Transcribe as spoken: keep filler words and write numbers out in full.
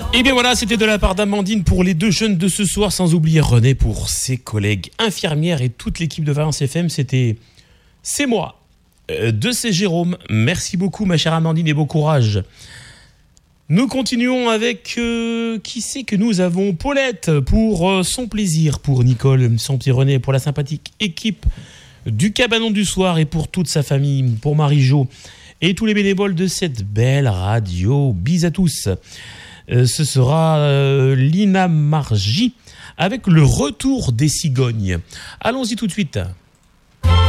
Et bien voilà, c'était de la part d'Amandine pour les deux jeunes de ce soir, sans oublier René pour ses collègues infirmières et toute l'équipe de Valence F M. C'était C'est moi, euh, de C'est Jérôme. Merci beaucoup ma chère Amandine et bon courage. Nous continuons avec, euh, qui c'est que nous avons Paulette pour euh, son plaisir, pour Nicole, son petit René, pour la sympathique équipe du Cabanon du Soir et pour toute sa famille, pour Marie-Jo et tous les bénévoles de cette belle radio. Bis à tous. Euh, ce sera euh, Lina Margie avec le retour des cigognes. Allons-y tout de suite.